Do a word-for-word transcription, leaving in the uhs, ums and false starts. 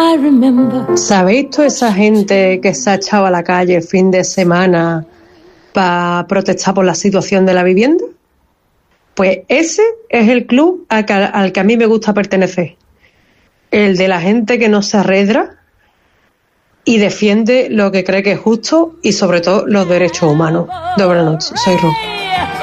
¿Sabéis toda esa gente que se ha echado a la calle el fin de semana para protestar por la situación de la vivienda? Pues ese es el club al que, al que a mí me gusta pertenecer. El de la gente que no se arredra y defiende lo que cree que es justo y sobre todo los derechos humanos. De buenas noches, soy Ru.